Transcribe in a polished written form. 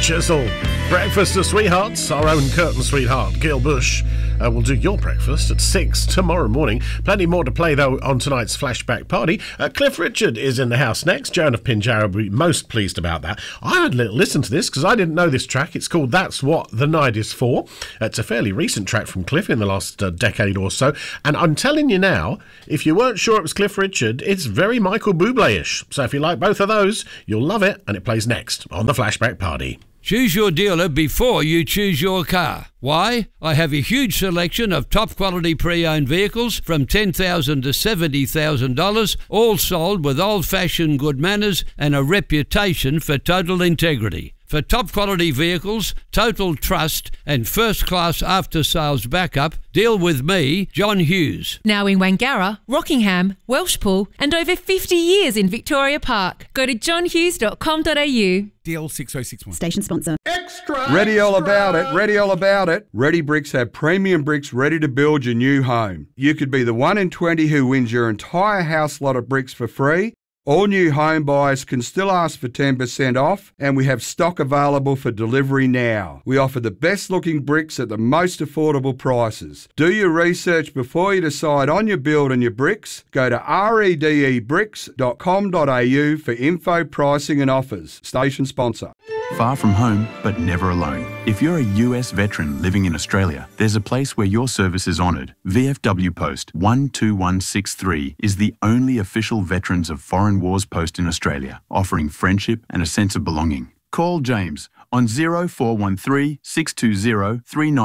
Chisel. Breakfast of Sweethearts, our own curtain sweetheart, Gail Bush, will do your breakfast at 6 tomorrow morning. Plenty more to play, though, on tonight's Flashback Party. Cliff Richard is in the house next. Joan of Pinjarra will be most pleased about that. I had a little listen to this because I didn't know this track. It's called That's What the Night Is For. It's a fairly recent track from Cliff in the last decade or so. And I'm telling you now, if you weren't sure it was Cliff Richard, it's very Michael Bublé-ish. So if you like both of those, you'll love it. And it plays next on the Flashback Party. Choose your dealer before you choose your car. Why? I have a huge selection of top-quality pre-owned vehicles from $10,000 to $70,000, all sold with old-fashioned good manners and a reputation for total integrity. For top-quality vehicles, total trust and first-class after-sales backup, deal with me, John Hughes. Now in Wangara, Rockingham, Welshpool and over 50 years in Victoria Park. Go to johnhughes.com.au. DL 6061. Station sponsor. Extra! Ready all about it, ready all about it. Ready Bricks have premium bricks ready to build your new home. You could be the 1 in 20 who wins your entire house lot of bricks for free. All new home buyers can still ask for 10% off, and we have stock available for delivery now. We offer the best looking bricks at the most affordable prices. Do your research before you decide on your build and your bricks. Go to redebricks.com.au for info, pricing and offers. Station sponsor. Far from home, but never alone. If you're a US veteran living in Australia, there's a place where your service is honoured. VFW Post 12163 is the only official Veterans of Foreign Wars post in Australia, offering friendship and a sense of belonging. Call James on 0413 620 39